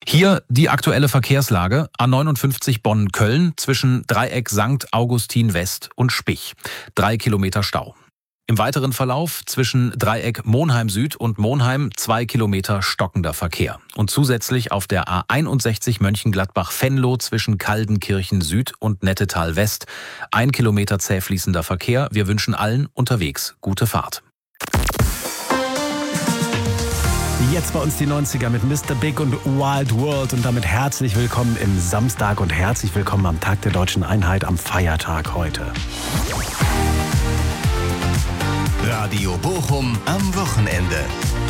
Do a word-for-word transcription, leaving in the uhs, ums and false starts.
Hier die aktuelle Verkehrslage. A neunundfünfzig Bonn-Köln zwischen Dreieck Sankt Augustin West und Spich. Drei Kilometer Stau. Im weiteren Verlauf zwischen Dreieck Monheim Süd und Monheim zwei Kilometer stockender Verkehr. Und zusätzlich auf der A einundsechzig Mönchengladbach-Venlo zwischen Kaldenkirchen Süd und Nettetal West ein Kilometer zäh fließender Verkehr. Wir wünschen allen unterwegs gute Fahrt. Jetzt bei uns die neunziger mit Mister Big und Wild World und damit herzlich willkommen im Samstag und herzlich willkommen am Tag der Deutschen Einheit am Feiertag heute. Radio Bochum am Wochenende.